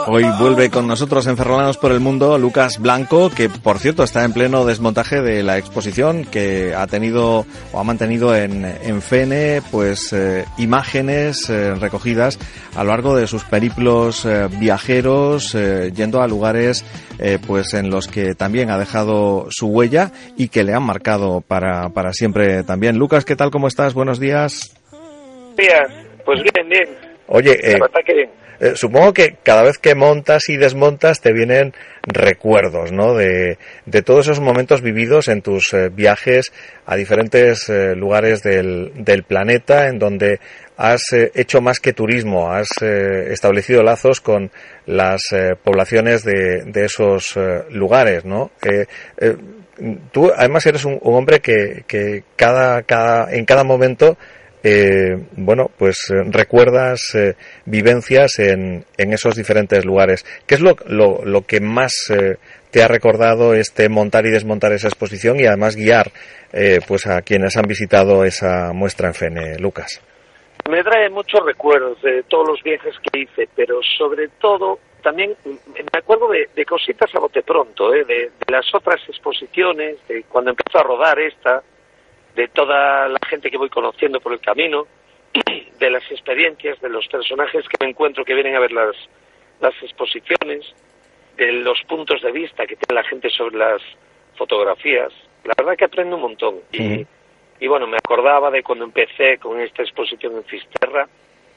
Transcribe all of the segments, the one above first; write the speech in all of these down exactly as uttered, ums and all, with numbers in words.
Hoy vuelve con nosotros en Ferrolanos por el Mundo Lucas Blanco, que por cierto está en pleno desmontaje de la exposición que ha tenido o ha mantenido en, en Fene, pues eh, imágenes eh, recogidas a lo largo de sus periplos eh, viajeros, eh, yendo a lugares eh, pues en los que también ha dejado su huella y que le han marcado para, para siempre también. Lucas, ¿qué tal? ¿Cómo estás? Buenos días. Buenos días. Pues bien, bien. Oye, eh, que bien. Eh, supongo que cada vez que montas y desmontas te vienen recuerdos, ¿no? De, de todos esos momentos vividos en tus eh, viajes a diferentes eh, lugares del, del planeta, en donde has eh, hecho más que turismo, has eh, establecido lazos con las eh, poblaciones de, de esos eh, lugares, ¿no? Eh, eh, tú además eres un, un hombre que, que cada, cada, en cada momento Eh, bueno, pues eh, recuerdas eh, vivencias en, en esos diferentes lugares. ¿Qué es lo, lo, lo que más eh, te ha recordado este montar y desmontar esa exposición y además guiar eh, pues a quienes han visitado esa muestra en Fene, Lucas? Me trae muchos recuerdos de todos los viajes que hice, pero sobre todo también me acuerdo de, de cositas a bote pronto, eh, de, de las otras exposiciones, de cuando empezó a rodar esta, de toda la gente que voy conociendo por el camino, de las experiencias, de los personajes que me encuentro que vienen a ver las, las exposiciones, de los puntos de vista que tiene la gente sobre las fotografías. La verdad que aprendo un montón. Y, uh-huh. y bueno, me acordaba de cuando empecé con esta exposición en Fisterra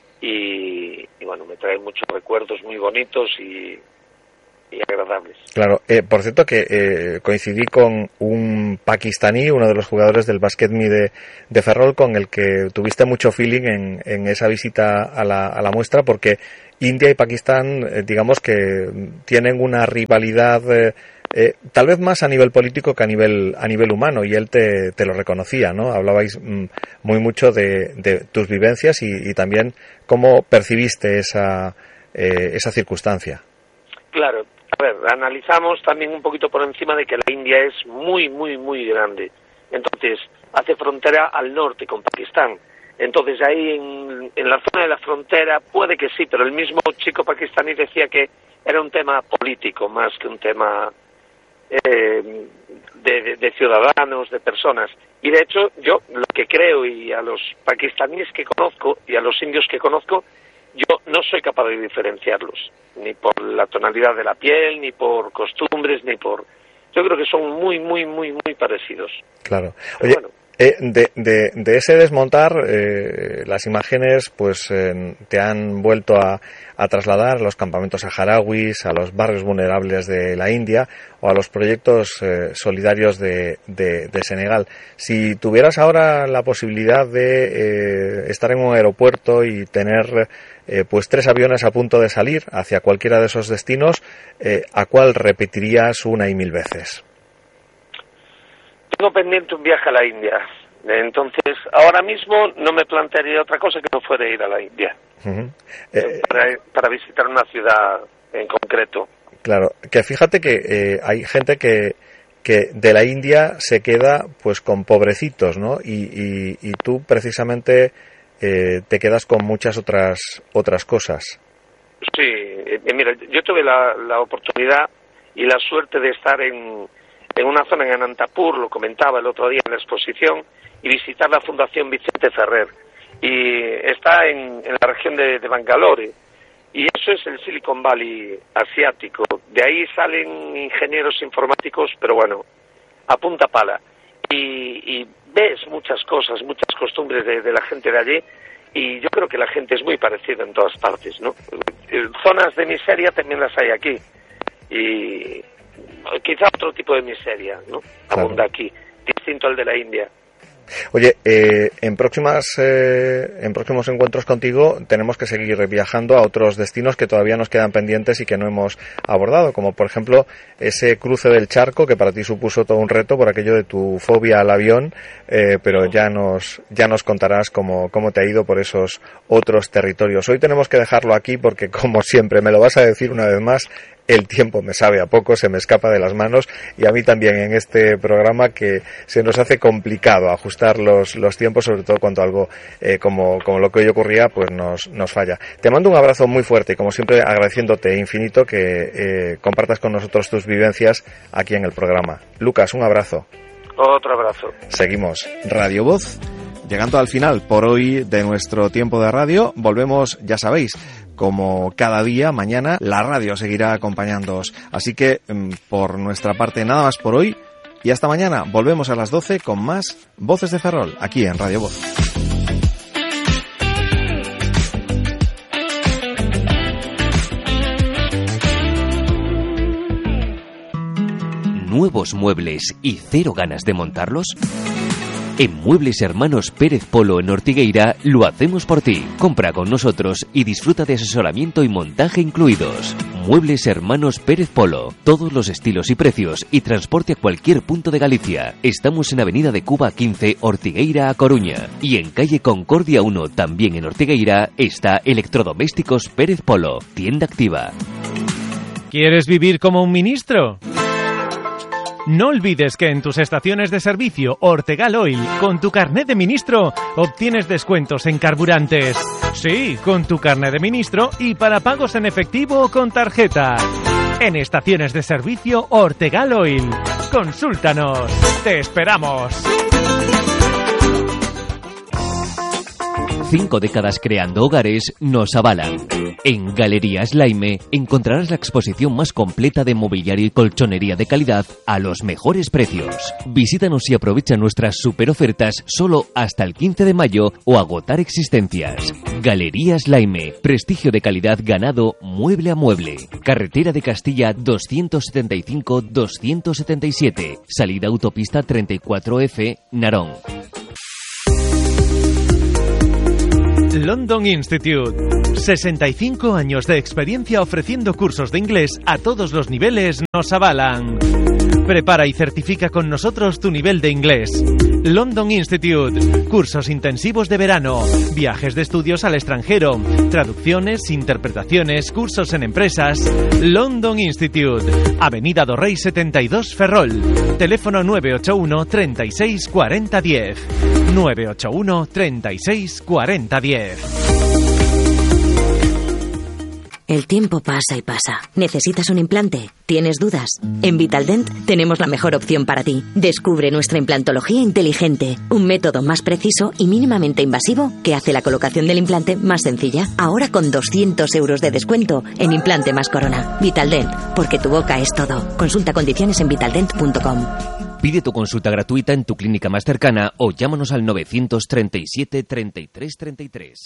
y, y bueno, me trae muchos recuerdos muy bonitos y... y agradables. Claro, eh, por cierto que eh, coincidí con un pakistaní, uno de los jugadores del Basquetmi de, de Ferrol, con el que tuviste mucho feeling en, en esa visita a la, a la muestra, porque India y Pakistán, eh, digamos que tienen una rivalidad eh, eh, tal vez más a nivel político que a nivel a nivel humano, y él te, te lo reconocía, ¿no? Hablabais mm, muy mucho de, de tus vivencias y, y también cómo percibiste esa, eh, esa circunstancia. Claro. A ver, analizamos también un poquito por encima de que la India es muy, muy, muy grande. Entonces, hace frontera al norte con Pakistán. Entonces, ahí en, en la zona de la frontera puede que sí, pero el mismo chico pakistaní decía que era un tema político más que un tema eh, de, de, de ciudadanos, de personas. Y de hecho, yo lo que creo, y a los pakistaníes que conozco y a los indios que conozco, yo no soy capaz de diferenciarlos, ni por la tonalidad de la piel, ni por costumbres, ni por... Yo creo que son muy, muy, muy, muy parecidos. Claro. Oye, bueno. eh, de, de, de ese desmontar, eh, las imágenes pues eh, te han vuelto a, a trasladar a los campamentos saharauis, a los barrios vulnerables de la India o a los proyectos eh, solidarios de, de, de Senegal. Si tuvieras ahora la posibilidad de eh, estar en un aeropuerto y tener... Eh, pues tres aviones a punto de salir hacia cualquiera de esos destinos, eh, ¿a cuál repetirías una y mil veces? Tengo pendiente un viaje a la India, entonces ahora mismo no me plantearía otra cosa que no fuera ir a la India, uh-huh. eh, para, para visitar una ciudad en concreto. Claro, que fíjate que eh, hay gente que que de la India se queda pues con pobrecitos, ¿no? Y, y, y tú precisamente Eh, te quedas con muchas otras otras cosas. Sí, eh, mira, yo tuve la, la oportunidad y la suerte de estar en, en una zona en Anantapur, lo comentaba el otro día en la exposición, y visitar la Fundación Vicente Ferrer. Y está en, en la región de, de Bangalore, y eso es el Silicon Valley asiático. De ahí salen ingenieros informáticos, pero bueno, a punta pala. Y, y ves muchas cosas, muchas costumbres de, de la gente de allí, y yo creo que la gente es muy parecida en todas partes, ¿no? Zonas de miseria también las hay aquí, y quizá otro tipo de miseria, ¿no? Abunda aquí, distinto al de la India. Oye, eh, en próximas eh, en próximos encuentros contigo tenemos que seguir viajando a otros destinos que todavía nos quedan pendientes y que no hemos abordado, como por ejemplo ese cruce del charco que para ti supuso todo un reto por aquello de tu fobia al avión, eh, pero ya nos ya nos contarás cómo, cómo te ha ido por esos otros territorios. Hoy tenemos que dejarlo aquí porque, como siempre, me lo vas a decir una vez más, el tiempo me sabe a poco, se me escapa de las manos, y a mí también en este programa, que se nos hace complicado ajustar los, los tiempos, sobre todo cuando algo eh, como, como lo que hoy ocurría pues nos, nos falla. Te mando un abrazo muy fuerte y como siempre agradeciéndote infinito que eh, compartas con nosotros tus vivencias aquí en el programa. Lucas, un abrazo. Otro abrazo. Seguimos. Radio Voz, llegando al final por hoy de nuestro tiempo de radio. Volvemos, ya sabéis, como cada día, mañana la radio seguirá acompañándoos. Así que por nuestra parte nada más por hoy y hasta mañana. Volvemos a las doce con más Voces de Ferrol aquí en Radio Voz. ¿Nuevos muebles y cero ganas de montarlos? En Muebles Hermanos Pérez Polo en Ortigueira lo hacemos por ti. Compra con nosotros y disfruta de asesoramiento y montaje incluidos. Muebles Hermanos Pérez Polo. Todos los estilos y precios y transporte a cualquier punto de Galicia. Estamos en Avenida de Cuba quince, Ortigueira a Coruña. Y en Calle Concordia uno, también en Ortigueira, está Electrodomésticos Pérez Polo. Tienda activa. ¿Quieres vivir como un ministro? No olvides que en tus estaciones de servicio Ortegal Oil, con tu carnet de ministro, obtienes descuentos en carburantes. Sí, con tu carnet de ministro y para pagos en efectivo o con tarjeta. En estaciones de servicio Ortegal Oil. Consúltanos. ¡Te esperamos! Cinco décadas creando hogares nos avalan. En Galerías Laime encontrarás la exposición más completa de mobiliario y colchonería de calidad a los mejores precios. Visítanos y aprovecha nuestras super ofertas solo hasta el quince de mayo o agotar existencias. Galerías Laime, prestigio de calidad ganado mueble a mueble. Carretera de Castilla doscientos setenta y cinco doscientos setenta y siete, salida autopista treinta y cuatro F, Narón. London Institute. sesenta y cinco años de experiencia ofreciendo cursos de inglés a todos los niveles nos avalan. Prepara y certifica con nosotros tu nivel de inglés. London Institute. Cursos intensivos de verano, viajes de estudios al extranjero, traducciones, interpretaciones, cursos en empresas. London Institute. Avenida do Rey setenta y dos, Ferrol. Teléfono nueve ocho uno, treinta y seis, cuarenta, diez. nueve ocho uno, treinta y seis, cuarenta, diez. El tiempo pasa y pasa. ¿Necesitas un implante? ¿Tienes dudas? En Vitaldent tenemos la mejor opción para ti. Descubre nuestra implantología inteligente, un método más preciso y mínimamente invasivo que hace la colocación del implante más sencilla. Ahora con doscientos euros de descuento en implante más corona. Vitaldent, porque tu boca es todo. Consulta condiciones en vitaldent punto com. Pide tu consulta gratuita en tu clínica más cercana o llámanos al novecientos treinta y siete, treinta y tres, treinta y tres.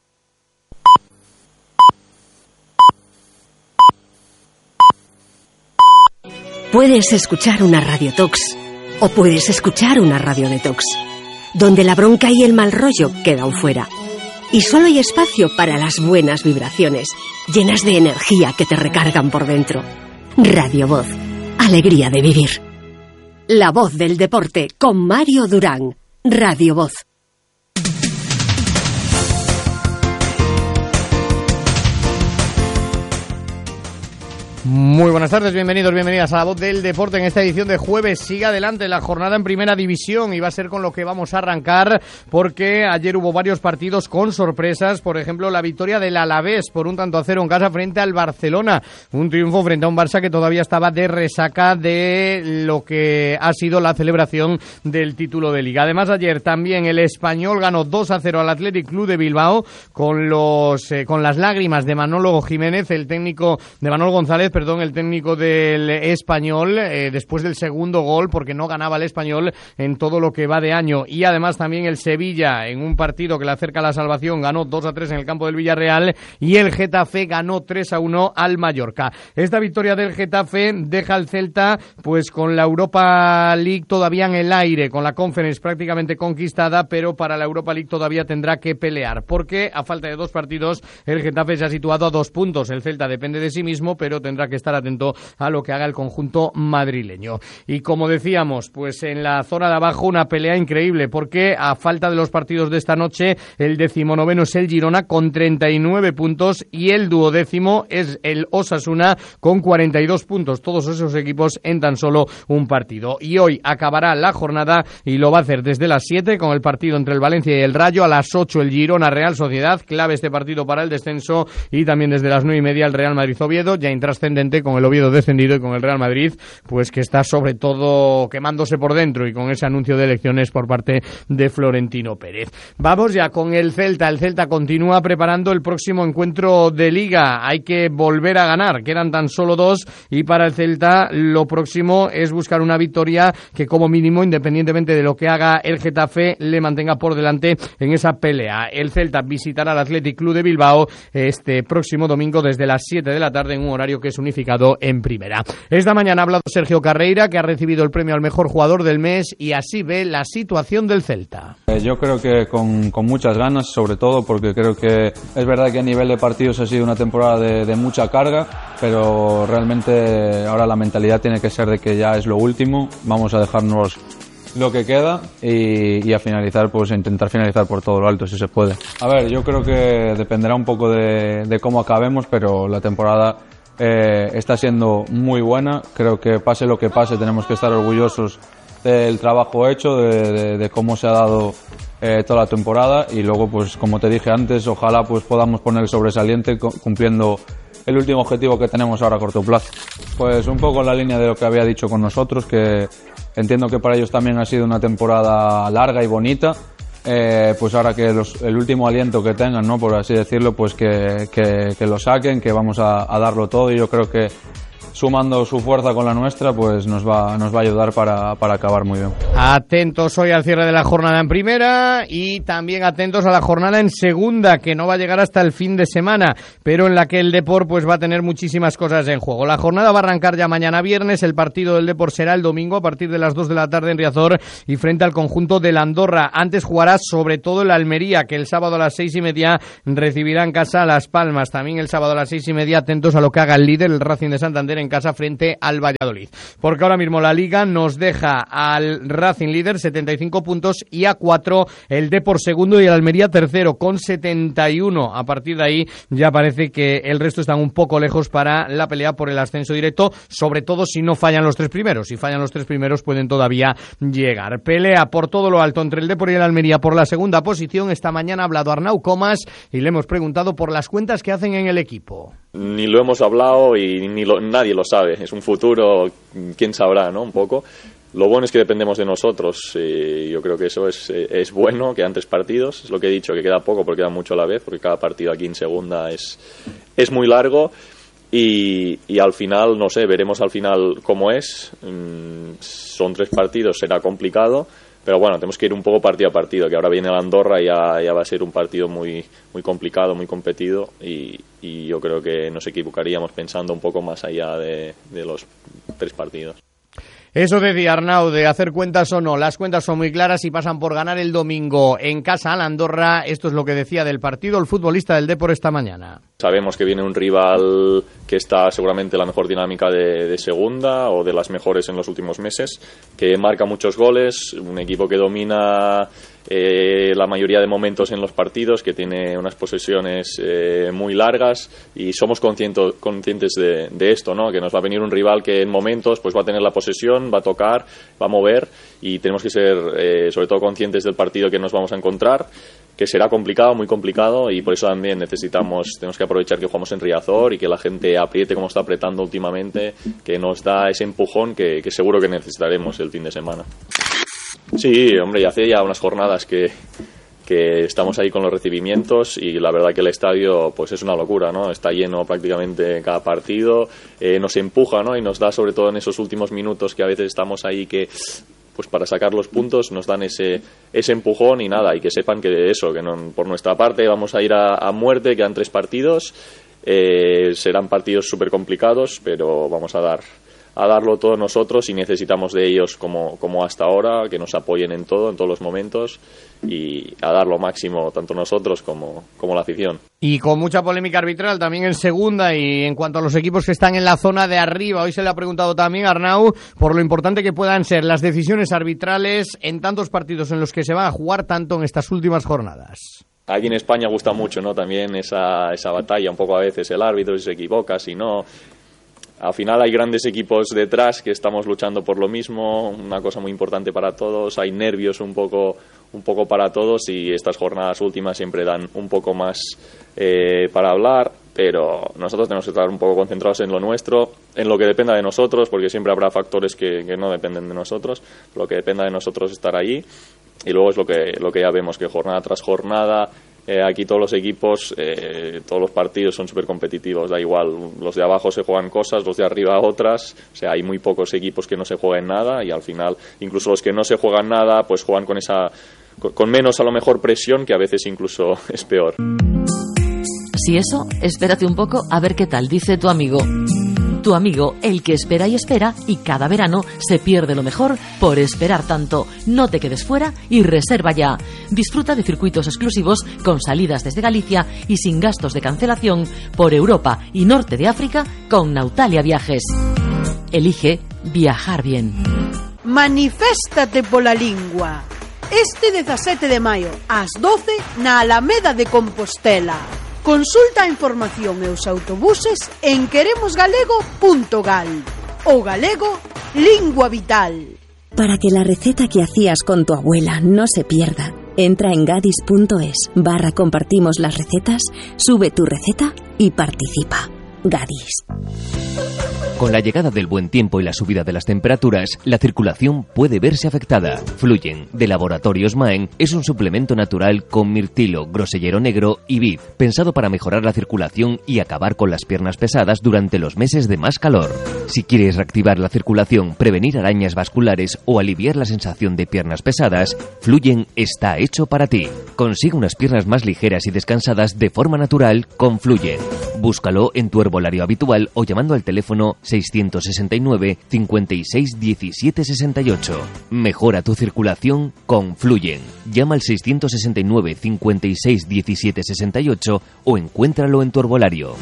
Puedes escuchar una Radio Tox o puedes escuchar una Radio Detox, donde la bronca y el mal rollo quedan fuera. Y solo hay espacio para las buenas vibraciones, llenas de energía que te recargan por dentro. Radio Voz, alegría de vivir. La voz del deporte con Mario Durán. Radio Voz. Muy buenas tardes, bienvenidos, bienvenidas a La Voz del Deporte en esta edición de jueves. Sigue adelante la jornada en Primera División y va a ser con lo que vamos a arrancar porque ayer hubo varios partidos con sorpresas. Por ejemplo, la victoria del Alavés por un tanto a cero en casa frente al Barcelona. Un triunfo frente a un Barça que todavía estaba de resaca de lo que ha sido la celebración del título de Liga. Además, ayer también el Español ganó dos a cero al Athletic Club de Bilbao con, los, eh, con las lágrimas de Manolo Jiménez, el técnico de Manolo González, perdón, el técnico del Español, eh, después del segundo gol, porque no ganaba el Español en todo lo que va de año. Y además también el Sevilla, en un partido que le acerca a la salvación, ganó dos a tres en el campo del Villarreal, y el Getafe ganó tres a uno al Mallorca. Esta victoria del Getafe deja al Celta pues con la Europa League todavía en el aire, con la Conference prácticamente conquistada, pero para la Europa League todavía tendrá que pelear, porque a falta de dos partidos el Getafe se ha situado a dos puntos. El Celta depende de sí mismo, pero tendrá habrá que estar atento a lo que haga el conjunto madrileño. Y como decíamos, pues en la zona de abajo una pelea increíble, porque a falta de los partidos de esta noche, el decimonoveno es el Girona con treinta y nueve puntos y el duodécimo es el Osasuna con cuarenta y dos puntos. Todos esos equipos en tan solo un partido. Y hoy acabará la jornada y lo va a hacer desde las siete con el partido entre el Valencia y el Rayo. A las ocho el Girona Real Sociedad, clave este partido para el descenso, y también desde las nueve y media el Real Madrid Oviedo, ya intrascendente con el Oviedo descendido y con el Real Madrid, pues que está sobre todo quemándose por dentro y con ese anuncio de elecciones por parte de Florentino Pérez. Vamos ya con el Celta. El Celta continúa preparando el próximo encuentro de Liga. Hay que volver a ganar, quedan tan solo dos, y para el Celta lo próximo es buscar una victoria que como mínimo, independientemente de lo que haga el Getafe, le mantenga por delante en esa pelea. El Celta visitará al Athletic Club de Bilbao este próximo domingo desde las siete de la tarde en un horario que es unificado en primera. Esta mañana ha hablado Sergio Carreira, que ha recibido el premio al mejor jugador del mes, y así ve la situación del Celta. Yo creo que con, con muchas ganas, sobre todo porque creo que es verdad que a nivel de partidos ha sido una temporada de, de mucha carga, pero realmente ahora la mentalidad tiene que ser de que ya es lo último, vamos a dejarnos lo que queda y, y a finalizar, pues a intentar finalizar por todo lo alto si se puede. A ver, yo creo que dependerá un poco de, de cómo acabemos, pero la temporada eh, está siendo muy buena. Creo que pase lo que pase tenemos que estar orgullosos del trabajo hecho, de, de, de cómo se ha dado eh, toda la temporada, y luego, pues como te dije antes, ojalá pues podamos poner el sobresaliente cumpliendo el último objetivo que tenemos ahora a corto plazo. Pues un poco en la línea de lo que había dicho con nosotros, que entiendo que para ellos también ha sido una temporada larga y bonita, eh, pues ahora que los, el último aliento que tengan, ¿no?, por así decirlo, pues que, que, que lo saquen, que vamos a, a darlo todo, y yo creo que sumando su fuerza con la nuestra, pues nos va, nos va a ayudar para, para acabar muy bien. Atentos hoy al cierre de la jornada en primera y también atentos a la jornada en segunda, que no va a llegar hasta el fin de semana, pero en la que el Depor pues va a tener muchísimas cosas en juego. La jornada va a arrancar ya mañana viernes, el partido del Depor será el domingo a partir de las dos de la tarde en Riazor y frente al conjunto de la Andorra. Antes jugará sobre todo el Almería, que el sábado a las seis y media recibirá en casa a Las Palmas. También el sábado a las seis y media atentos a lo que haga el líder, el Racing de Santander, en casa frente al Valladolid. Porque ahora mismo la Liga nos deja al Racing líder, setenta y cinco puntos, y a cuatro el Depor segundo y el Almería tercero con setenta y uno. A partir de ahí ya parece que el resto están un poco lejos para la pelea por el ascenso directo, sobre todo si no fallan los tres primeros. Si fallan los tres primeros pueden todavía llegar. Pelea por todo lo alto entre el Depor y el Almería por la segunda posición. Esta mañana ha hablado Arnau Comas y le hemos preguntado por las cuentas que hacen en el equipo. Ni lo hemos hablado y ni lo, nadie lo sabe. Es un futuro, quién sabrá, ¿no? Un poco. Lo bueno es que dependemos de nosotros. Y yo creo que eso es, es bueno, que antes partidos. Es lo que he dicho, que queda poco porque queda mucho a la vez, porque cada partido aquí en segunda es, es muy largo. Y, y al final, no sé, veremos al final cómo es. Son tres partidos, será complicado. Pero bueno, tenemos que ir un poco partido a partido, que ahora viene la Andorra y ya, ya va a ser un partido muy, muy complicado, muy competido, y, y yo creo que nos equivocaríamos pensando un poco más allá de, de los tres partidos. Eso decía Arnau, de hacer cuentas o no. Las cuentas son muy claras y pasan por ganar el domingo en casa a la Andorra. Esto es lo que decía del partido el futbolista del Depor esta mañana. Sabemos que viene un rival que está seguramente en la mejor dinámica de, de segunda o de las mejores en los últimos meses, que marca muchos goles, un equipo que domina eh, la mayoría de momentos en los partidos, que tiene unas posesiones eh, muy largas, y somos conscientes, conscientes de, de esto, ¿no? Que nos va a venir un rival que en momentos pues va a tener la posesión, va a tocar, va a mover, y tenemos que ser eh, sobre todo conscientes del partido que nos vamos a encontrar, que será complicado, muy complicado, y por eso también necesitamos, tenemos que aprovechar que jugamos en Riazor y que la gente apriete como está apretando últimamente, que nos da ese empujón que, que seguro que necesitaremos el fin de semana. Sí, hombre, ya hace ya unas jornadas que, que estamos ahí con los recibimientos, y la verdad que el estadio pues es una locura, ¿no? Está lleno prácticamente cada partido, eh, nos empuja, ¿no? Y nos da, sobre todo en esos últimos minutos que a veces estamos ahí, que pues para sacar los puntos nos dan ese ese empujón, y nada, y que sepan que eso, que no, por nuestra parte vamos a ir a, a muerte, quedan tres partidos, eh, serán partidos súper complicados, pero vamos a dar a darlo todo nosotros y necesitamos de ellos como, como hasta ahora, que nos apoyen en todo, en todos los momentos y a dar lo máximo tanto nosotros como, como la afición. Y con mucha polémica arbitral también en segunda y en cuanto a los equipos que están en la zona de arriba, hoy se le ha preguntado también a Arnau por lo importante que puedan ser las decisiones arbitrales en tantos partidos en los que se van a jugar tanto en estas últimas jornadas. Aquí en España gusta mucho, ¿no? También esa, esa batalla, un poco a veces el árbitro, si se equivoca, si no. Al final hay grandes equipos detrás que estamos luchando por lo mismo, una cosa muy importante para todos, hay nervios un poco, un poco para todos y estas jornadas últimas siempre dan un poco más eh, para hablar, pero nosotros tenemos que estar un poco concentrados en lo nuestro, en lo que dependa de nosotros, porque siempre habrá factores que, que no dependen de nosotros, lo que dependa de nosotros es estar allí y luego es lo que, lo que ya vemos, que jornada tras jornada Eh, aquí todos los equipos, eh, todos los partidos son súper competitivos, da igual, los de abajo se juegan cosas, los de arriba otras, o sea, hay muy pocos equipos que no se jueguen nada y al final, incluso los que no se juegan nada, pues juegan con esa, con, con menos a lo mejor presión, que a veces incluso es peor. Si eso, espérate un poco a ver qué tal dice tu amigo. Tu amigo, el que espera y espera, y cada verano se pierde lo mejor por esperar tanto. No te quedes fuera y reserva ya. Disfruta de circuitos exclusivos con salidas desde Galicia y sin gastos de cancelación por Europa y Norte de África con Nautalia Viajes. Elige viajar bien. Maniféstate pola lingua. Este dezasete de maio, ás doce, na Alameda de Compostela. Consulta a información e os autobuses en queremosgalego punto gal. O galego, lingua vital. Para que la receta que hacías con tu abuela no se pierda, entra en gadis punto es barra compartimos las recetas, sube tu receta y participa. Gadis. Con la llegada del buen tiempo y la subida de las temperaturas, la circulación puede verse afectada. Fluyen, de Laboratorios Maen, es un suplemento natural con mirtilo, grosellero negro y vid, pensado para mejorar la circulación y acabar con las piernas pesadas durante los meses de más calor. Si quieres reactivar la circulación, prevenir arañas vasculares o aliviar la sensación de piernas pesadas, Fluyen está hecho para ti. Consigue unas piernas más ligeras y descansadas de forma natural con Fluyen. Búscalo en tu herbolario habitual o llamando al teléfono seiscientos sesenta y nueve, cincuenta y seis, diecisiete sesenta y ocho. Mejora tu circulación con Fluyen. Llama al seiscientos sesenta y nueve, cincuenta y seis, diecisiete sesenta y ocho o encuéntralo en tu herbolario.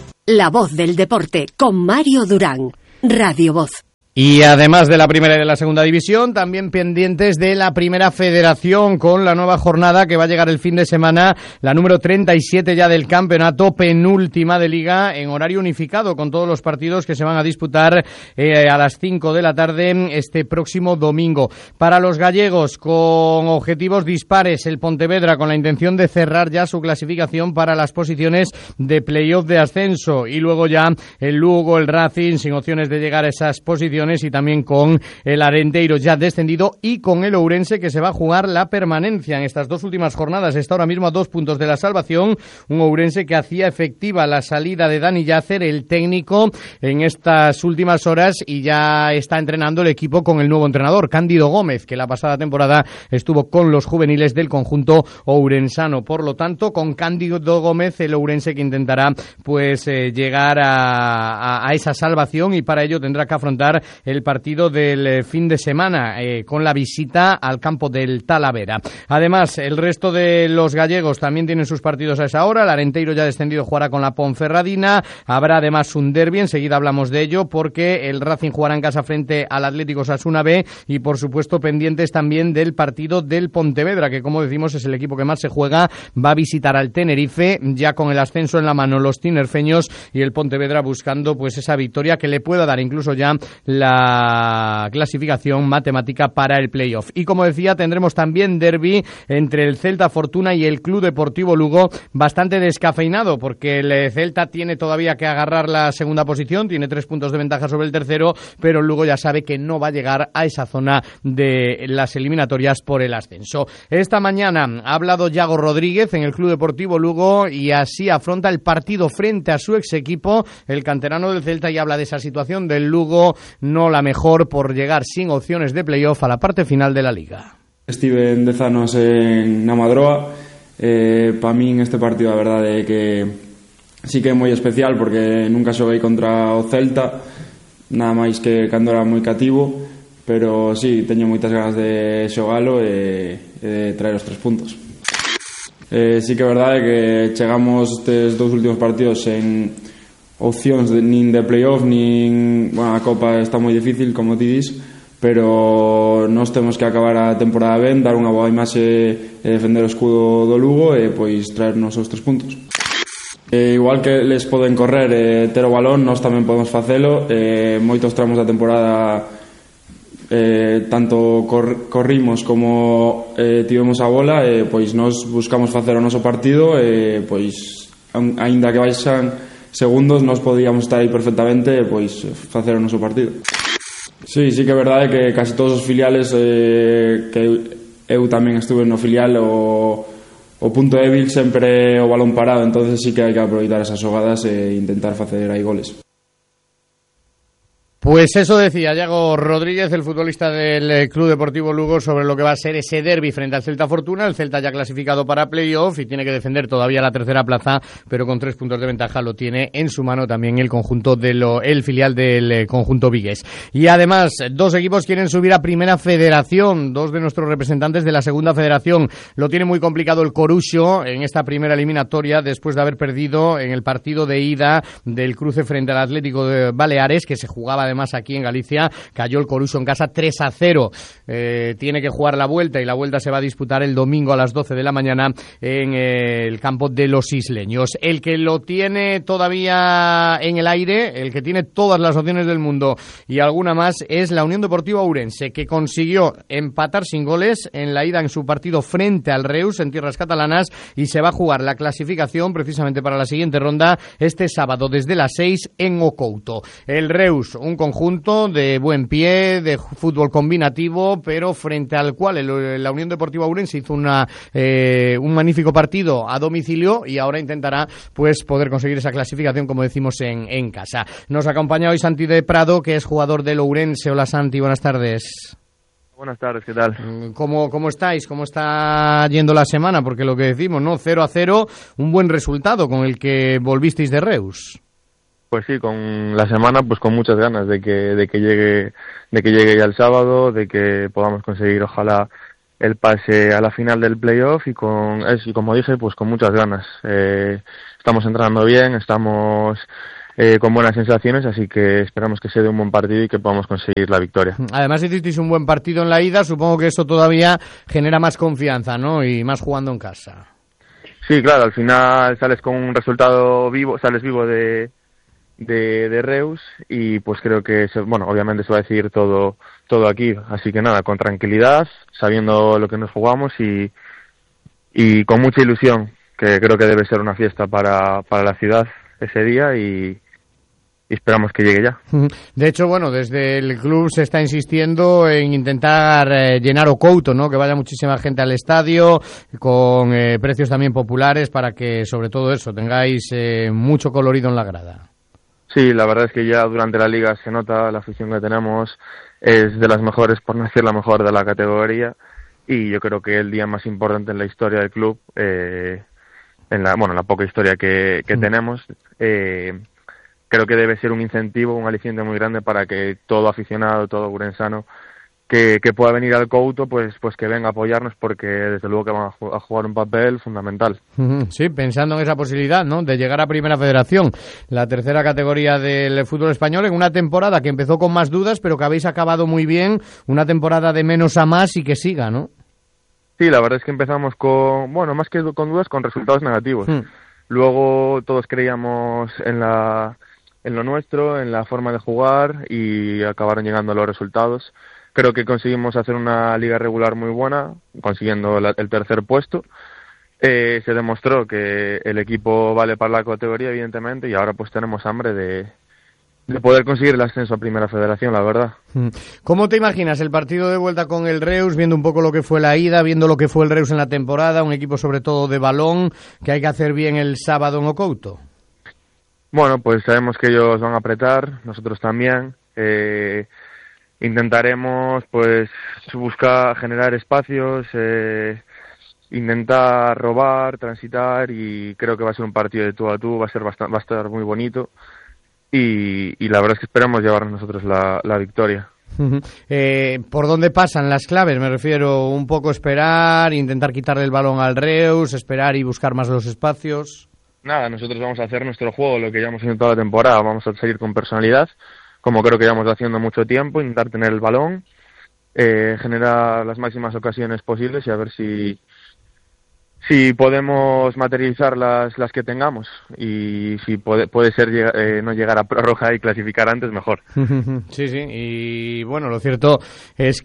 La voz del deporte con Mario Durán. Radio Voz. Y además de la primera y de la segunda división, también pendientes de la primera federación con la nueva jornada que va a llegar el fin de semana, la número treinta y siete ya del campeonato, penúltima de liga en horario unificado con todos los partidos que se van a disputar eh, a las cinco de la tarde este próximo domingo. Para los gallegos, con objetivos dispares, el Pontevedra con la intención de cerrar ya su clasificación para las posiciones de playoff de ascenso y luego ya el Lugo, el Racing sin opciones de llegar a esas posiciones y también con el Arenteiro ya descendido y con el Ourense que se va a jugar la permanencia en estas dos últimas jornadas. Está ahora mismo a dos puntos de la salvación, un Ourense que hacía efectiva la salida de Dani Yacer, el técnico, en estas últimas horas y ya está entrenando el equipo con el nuevo entrenador, Cándido Gómez, que la pasada temporada estuvo con los juveniles del conjunto ourensano. Por lo tanto, con Cándido Gómez, el Ourense que intentará pues eh, llegar a, a, a esa salvación y para ello tendrá que afrontar el partido del fin de semana eh, con la visita al campo del Talavera. Además, el resto de los gallegos también tienen sus partidos a esa hora. El Arenteiro ya descendido jugará con la Ponferradina. Habrá además un derbi, enseguida hablamos de ello, porque el Racing jugará en casa frente al Atlético Osasuna B y por supuesto pendientes también del partido del Pontevedra, que como decimos es el equipo que más se juega. Va a visitar al Tenerife, ya con el ascenso en la mano los tinerfeños y el Pontevedra buscando pues esa victoria que le pueda dar incluso ya la clasificación matemática para el playoff. Y como decía, tendremos también derbi entre el Celta Fortuna y el Club Deportivo Lugo, bastante descafeinado, porque el Celta tiene todavía que agarrar la segunda posición, tiene tres puntos de ventaja sobre el tercero, pero Lugo ya sabe que no va a llegar a esa zona de las eliminatorias por el ascenso. Esta mañana ha hablado Yago Rodríguez en el Club Deportivo Lugo y así afronta el partido frente a su ex equipo, el canterano del Celta, y habla de esa situación del Lugo, no la mejor por llegar sin opciones de playoff a la parte final de la Liga. Estive en dez anos en na Madroa, eh, para min este partido a verdade é que sí que é moi especial porque nunca xoguei contra o Celta nada máis que cando era moi cativo, pero sí, teño moitas ganas de xogalo e, e de traer os tres puntos. Eh, sí que é verdade que chegamos estes dous últimos partidos en opcións de, nin de playoff, nin... Bueno, a Copa está moi difícil, como ti dis, pero nós temos que acabar a temporada ben, dar unha boa imaxe e defender o escudo do Lugo e pois traernos os tres puntos. E, igual que les poden correr e ter o balón, nós tamén podemos facelo. E, moitos tramos da temporada eh, tanto cor, corrimos como eh, tivemos a bola e pois nós buscamos facer o noso partido e pois aínda que baixan segundos nós podíamos estar aí perfectamente e pois facer o noso partido. Sí, sí que é verdade que casi todos os filiales eh, que eu, eu tamén estuve no filial o, o punto débil sempre é o balón parado, entonces sí que hai que aproveitar esas xogadas e intentar facer aí goles. Pues eso decía Yago Rodríguez, el futbolista del Club Deportivo Lugo, sobre lo que va a ser ese derbi frente al Celta Fortuna. El Celta ya clasificado para playoff y tiene que defender todavía la tercera plaza, pero con tres puntos de ventaja lo tiene en su mano también el conjunto de lo, el filial del conjunto vigués. Y además, dos equipos quieren subir a Primera Federación, dos de nuestros representantes de la Segunda Federación. Lo tiene muy complicado el Coruxo en esta primera eliminatoria después de haber perdido en el partido de ida del cruce frente al Atlético de Baleares, que se jugaba además aquí en Galicia. Cayó el Coruxo en casa tres a cero. Eh, tiene que jugar la vuelta y la vuelta se va a disputar el domingo a las doce de la mañana en eh, el campo de los isleños. El que lo tiene todavía en el aire, el que tiene todas las opciones del mundo y alguna más, es la Unión Deportiva Ourense, que consiguió empatar sin goles en la ida en su partido frente al Reus en tierras catalanas y se va a jugar la clasificación precisamente para la siguiente ronda este sábado desde las seis en Ocouto. El Reus, un conjunto de buen pie, de fútbol combinativo, pero frente al cual el, la Unión Deportiva Ourense hizo una, eh, un magnífico partido a domicilio y ahora intentará pues poder conseguir esa clasificación, como decimos, en, en casa. Nos acompaña hoy Santi de Prado, que es jugador del Ourense. Hola Santi, buenas tardes. Buenas tardes, ¿qué tal? ¿Cómo, cómo estáis? ¿Cómo está yendo la semana? Porque lo que decimos, ¿no? cero a cero, un buen resultado con el que volvisteis de Reus. Pues sí, con la semana, pues con muchas ganas de que de que llegue de que llegue ya el sábado, de que podamos conseguir, ojalá, el pase a la final del playoff y con eso, y como dije, pues con muchas ganas. Eh, estamos entrenando bien, estamos eh, con buenas sensaciones, así que esperamos que se dé un buen partido y que podamos conseguir la victoria. Además hicisteis un buen partido en la ida, supongo que eso todavía genera más confianza, ¿no? Y más jugando en casa. Sí, claro, al final sales con un resultado vivo, sales vivo de De, de Reus y pues creo que, se, bueno, obviamente se va a decidir todo todo aquí, así que nada, con tranquilidad, sabiendo lo que nos jugamos y, y con mucha ilusión, que creo que debe ser una fiesta para, para la ciudad ese día y, y esperamos que llegue ya. De hecho, bueno, desde el club se está insistiendo en intentar eh, llenar Ocouto, ¿no? Que vaya muchísima gente al estadio, con eh, precios también populares para que, sobre todo eso, tengáis eh, mucho colorido en la grada. Sí, la verdad es que ya durante la liga se nota, la afición que tenemos es de las mejores, por no decir la mejor de la categoría, y yo creo que el día más importante en la historia del club, eh, en la bueno, la poca historia que, que mm. tenemos, eh, creo que debe ser un incentivo, un aliciente muy grande para que todo aficionado, todo urensano que, que pueda venir al Couto, pues pues que venga a apoyarnos, porque desde luego que van a jugar un papel fundamental. Sí, pensando en esa posibilidad, ¿no?, de llegar a Primera Federación, la tercera categoría del fútbol español, en una temporada que empezó con más dudas, pero que habéis acabado muy bien, una temporada de menos a más y que siga, ¿no? Sí, la verdad es que empezamos con, bueno, más que con dudas, con resultados negativos. Hmm. Luego todos creíamos en la en lo nuestro, en la forma de jugar, y acabaron llegando los resultados. Creo que conseguimos hacer una liga regular muy buena, consiguiendo la, el tercer puesto. Eh, se demostró que el equipo vale para la categoría, evidentemente, y ahora pues tenemos hambre de, de poder conseguir el ascenso a Primera Federación, la verdad. ¿Cómo te imaginas el partido de vuelta con el Reus, viendo un poco lo que fue la ida, viendo lo que fue el Reus en la temporada, un equipo sobre todo de balón, que hay que hacer bien el sábado en Ocouto? Bueno, pues sabemos que ellos van a apretar, nosotros también. Eh, intentaremos pues buscar generar espacios, eh, intentar robar, transitar, y creo que va a ser un partido de tú a tú, va a ser bastante, va a estar muy bonito. y, y la verdad es que esperamos llevarnos nosotros la, la victoria. Uh-huh. Eh, ¿Por dónde pasan las claves? Me refiero un poco esperar, intentar quitarle el balón al Reus, esperar y buscar más los espacios. Nada, nosotros vamos a hacer nuestro juego, lo que llevamos haciendo toda la temporada, vamos a seguir con personalidad, como creo que llevamos haciendo mucho tiempo, intentar tener el balón, eh, generar las máximas ocasiones posibles y a ver si si podemos materializar las, las que tengamos, y si puede, puede ser eh, no llegar a prórroga y clasificar antes, mejor. Sí, sí, y bueno, lo cierto es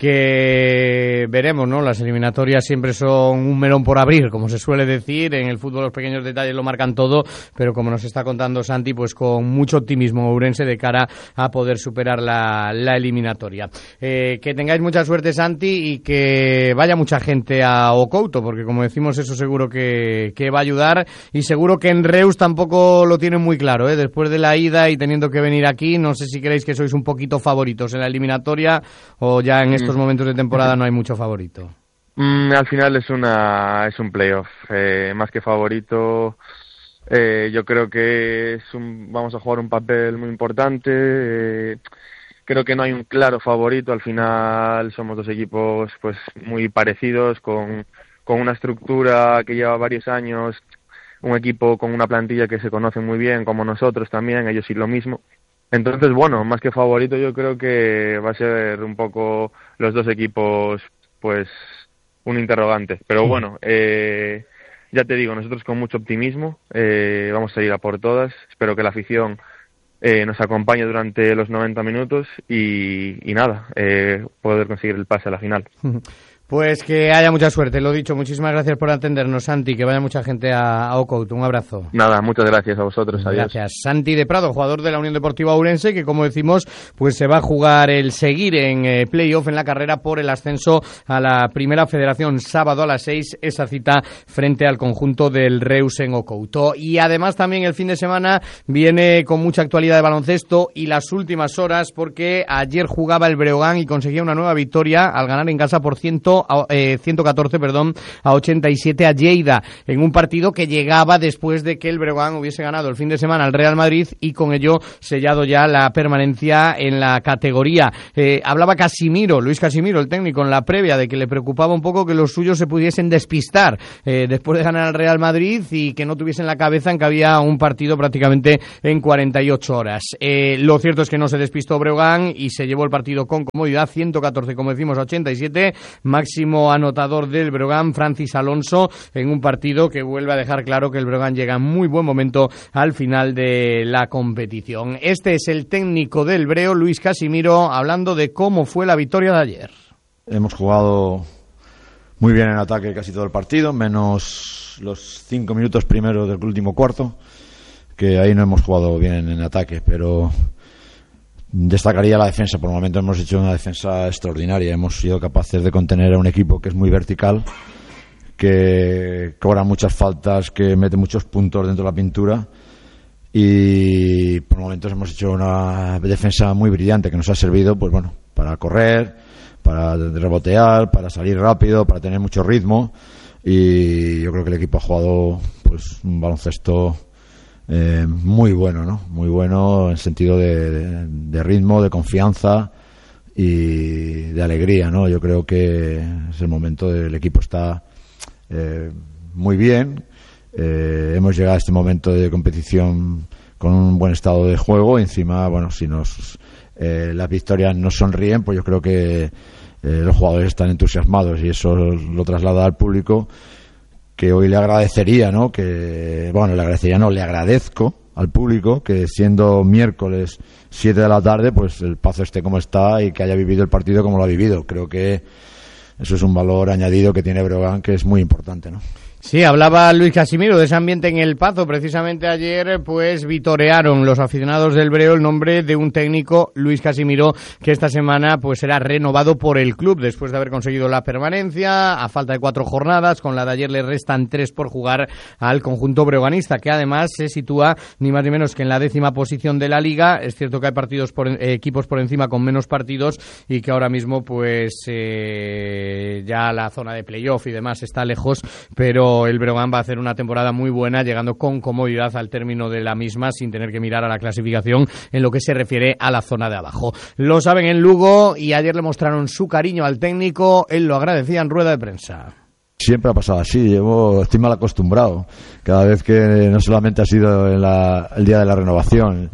que veremos, ¿no? Las eliminatorias siempre son un melón por abrir, como se suele decir, en el fútbol los pequeños detalles lo marcan todo, pero como nos está contando Santi, pues con mucho optimismo Ourense de cara a poder superar la, la eliminatoria. Eh, que tengáis mucha suerte, Santi, y que vaya mucha gente a Ocouto, porque como decimos, eso seguro que, que va a ayudar, y seguro que en Reus tampoco lo tienen muy claro, ¿eh? Después de la ida y teniendo que venir aquí, no sé si creéis que sois un poquito favoritos en la eliminatoria o ya en estos momentos de temporada no hay mucho favorito. Mm, al final es una es un playoff, eh, más que favorito. Eh, yo creo que es un, vamos a jugar un papel muy importante. Eh, creo que no hay un claro favorito. Al final somos dos equipos pues muy parecidos, con con una estructura que lleva varios años, un equipo con una plantilla que se conoce muy bien, como nosotros también, ellos sí lo mismo. Entonces, bueno, más que favorito, yo creo que va a ser un poco los dos equipos, pues, un interrogante. Pero bueno, eh, ya te digo, nosotros con mucho optimismo, eh, vamos a ir a por todas. Espero que la afición eh, nos acompañe durante los noventa minutos y, y nada, eh, poder conseguir el pase a la final. Pues que haya mucha suerte, lo dicho, muchísimas gracias por atendernos, Santi, que vaya mucha gente a, a Ocouto, un abrazo. Nada, muchas gracias a vosotros, adiós. Gracias. Santi de Prado, jugador de la Unión Deportiva Ourense, que como decimos, pues se va a jugar el seguir en eh, playoff en la carrera por el ascenso a la Primera Federación, sábado a las seis, esa cita frente al conjunto del Reus en Ocouto. Y además también el fin de semana viene con mucha actualidad de baloncesto y las últimas horas, porque ayer jugaba el Breogán y conseguía una nueva victoria al ganar en casa por ciento A, eh, ciento catorce perdón, a ochenta y siete a Lleida, en un partido que llegaba después de que el Breogán hubiese ganado el fin de semana al Real Madrid y con ello sellado ya la permanencia en la categoría. Eh, hablaba Casimiro, Luis Casimiro, el técnico, en la previa, de que le preocupaba un poco que los suyos se pudiesen despistar eh, después de ganar al Real Madrid y que no tuviesen la cabeza en que había un partido prácticamente en cuarenta y ocho horas. Eh, lo cierto es que no se despistó Breogán y se llevó el partido con comodidad, ciento catorce, como decimos, a ochenta y siete, máximo anotador del Breogán, Francis Alonso, en un partido que vuelve a dejar claro que el Breogán llega en muy buen momento al final de la competición. Este es el técnico del Breo, Luis Casimiro, hablando de cómo fue la victoria de ayer. Hemos jugado muy bien en ataque casi todo el partido, menos los cinco minutos primeros del último cuarto, que ahí no hemos jugado bien en ataque, pero destacaría la defensa. Por el momento hemos hecho una defensa extraordinaria. Hemos sido capaces de contener a un equipo que es muy vertical, que cobra muchas faltas, que mete muchos puntos dentro de la pintura, y por momentos hemos hecho una defensa muy brillante que nos ha servido, pues bueno, para correr, para rebotear, para salir rápido, para tener mucho ritmo, y yo creo que el equipo ha jugado pues un baloncesto Eh, muy bueno, ¿no? Muy bueno en sentido de, de, de ritmo, de confianza y de alegría, ¿no? Yo creo que es el momento del equipo está eh, muy bien. Eh, hemos llegado a este momento de competición con un buen estado de juego. Encima, bueno, si nos eh, las victorias nos sonríen, pues yo creo que eh, los jugadores están entusiasmados y eso lo traslada al público, que hoy le agradecería, ¿no? Que, bueno, le agradecería, no, le agradezco al público que siendo miércoles siete de la tarde, pues el Pazo esté como está y que haya vivido el partido como lo ha vivido. Creo que eso es un valor añadido que tiene Breogán, que es muy importante, ¿no? Sí, hablaba Luis Casimiro de ese ambiente en el Pazo. Precisamente ayer pues vitorearon los aficionados del Breo el nombre de un técnico, Luis Casimiro, que esta semana pues será renovado por el club después de haber conseguido la permanencia a falta de cuatro jornadas. Con la de ayer le restan tres por jugar al conjunto breoganista, que además se sitúa ni más ni menos que en la décima posición de la liga. Es cierto que hay partidos por, eh, equipos por encima con menos partidos y que ahora mismo pues eh, ya la zona de playoff y demás está lejos, pero tanto el Breogán va a hacer una temporada muy buena, llegando con comodidad al término de la misma, sin tener que mirar a la clasificación en lo que se refiere a la zona de abajo. Lo saben en Lugo y ayer le mostraron su cariño al técnico, él lo agradecía en rueda de prensa. Siempre ha pasado así, llevo, estoy mal acostumbrado. Cada vez que no solamente ha sido en la, el día de la renovación,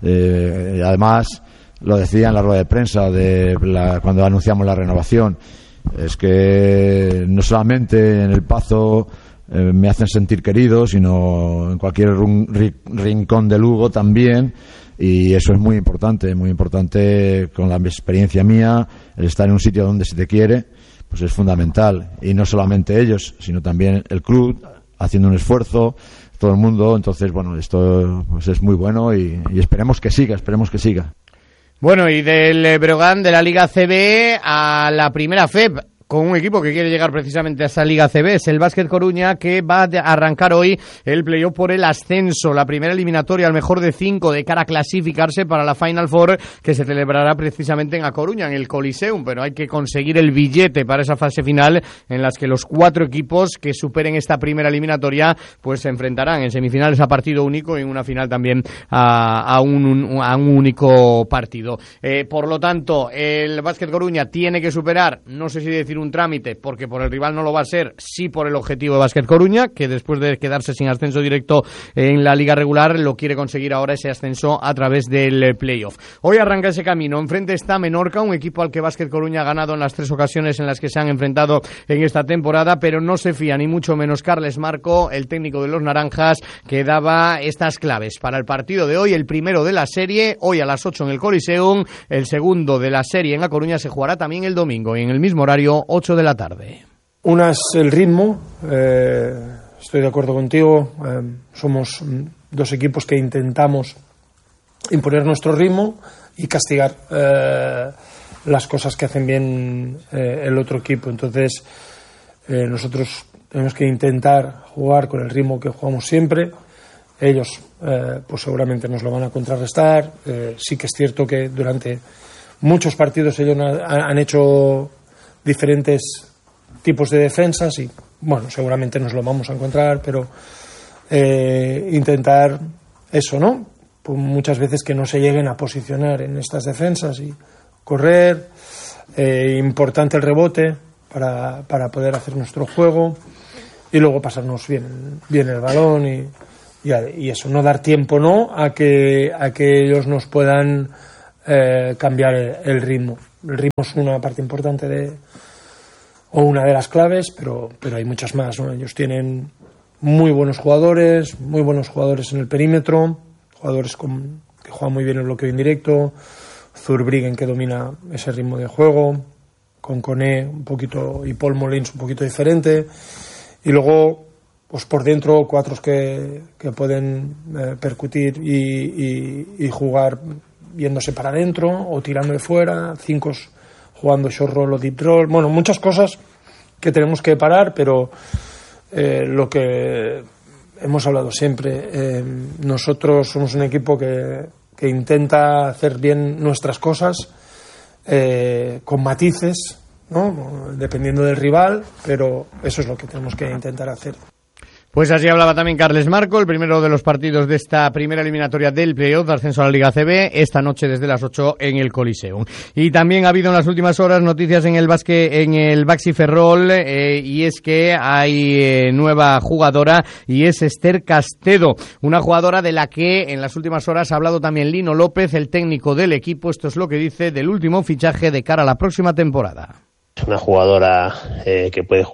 eh, además lo decía en la rueda de prensa de la, cuando anunciamos la renovación, es que no solamente en el Pazo eh, me hacen sentir querido, sino en cualquier run, rincón de Lugo también, y eso es muy importante, muy importante con la experiencia mía, el estar en un sitio donde se te quiere, pues es fundamental, y no solamente ellos, sino también el club haciendo un esfuerzo, todo el mundo. Entonces, bueno, esto pues es muy bueno y, y esperemos que siga, esperemos que siga. Bueno, y del Breogán de la Liga C B a la Primera F E B, con un equipo que quiere llegar precisamente a esa Liga C B, es el Básquet Coruña, que va a arrancar hoy el playoff por el ascenso, la primera eliminatoria al mejor de cinco de cara a clasificarse para la Final Four, que se celebrará precisamente en A Coruña, en el Coliseum, pero hay que conseguir el billete para esa fase final, en las que los cuatro equipos que superen esta primera eliminatoria pues se enfrentarán en semifinales a partido único y en una final también a, a, un, un, a un único partido. Eh, por lo tanto, el Básquet Coruña tiene que superar, no sé si decir un trámite, porque por el rival no lo va a ser, sí por el objetivo de Básquet Coruña, que después de quedarse sin ascenso directo en la liga regular, lo quiere conseguir ahora ese ascenso a través del playoff. Hoy arranca ese camino. Enfrente está Menorca, un equipo al que Básquet Coruña ha ganado en las tres ocasiones en las que se han enfrentado en esta temporada, pero no se fía ni mucho menos Carles Marco, el técnico de los naranjas, que daba estas claves para el partido de hoy, el primero de la serie, hoy a las ocho en el Coliseum, el segundo de la serie en A Coruña se jugará también el domingo y en el mismo horario, ocho de la tarde. Una es el ritmo, eh, estoy de acuerdo contigo, eh, somos dos equipos que intentamos imponer nuestro ritmo y castigar eh, las cosas que hacen bien eh, el otro equipo. Entonces eh, nosotros tenemos que intentar jugar con el ritmo que jugamos siempre. Ellos eh, pues seguramente nos lo van a contrarrestar. Eh, sí que es cierto que durante muchos partidos ellos han, han hecho diferentes tipos de defensas y bueno, seguramente nos lo vamos a encontrar, pero eh, intentar eso, ¿no? Pues muchas veces que no se lleguen a posicionar en estas defensas y correr, eh, importante el rebote para, para poder hacer nuestro juego y luego pasarnos bien, bien el balón y, y, y eso, no dar tiempo, ¿no? a que, a que ellos nos puedan eh, cambiar el, el ritmo. El ritmo es una parte importante de o una de las claves, pero, pero hay muchas más, ¿no? Ellos tienen muy buenos jugadores, muy buenos jugadores en el perímetro, jugadores con, que juegan muy bien el bloqueo indirecto, Zurbriggen que domina ese ritmo de juego, con Koné un poquito y Paul Molins un poquito diferente, y luego pues por dentro cuatro que, que pueden eh, percutir y, y, y jugar yéndose para adentro o tirando de fuera, cinco jugando short roll o deep roll, bueno, muchas cosas que tenemos que parar, pero eh, lo que hemos hablado siempre, eh, nosotros somos un equipo que, que intenta hacer bien nuestras cosas eh, con matices, ¿no? Dependiendo del rival, pero eso es lo que tenemos que intentar hacer. Pues así hablaba también Carles Marco, el primero de los partidos de esta primera eliminatoria del playoff de ascenso a la Liga C B, esta noche desde las ocho en el Coliseum. Y también ha habido en las últimas horas noticias en el básquet, en el Baxi Ferrol, eh, y es que hay eh, nueva jugadora y es Esther Castedo, una jugadora de la que en las últimas horas ha hablado también Lino López, el técnico del equipo. Esto es lo que dice del último fichaje de cara a la próxima temporada. Es una jugadora eh, que puede jugar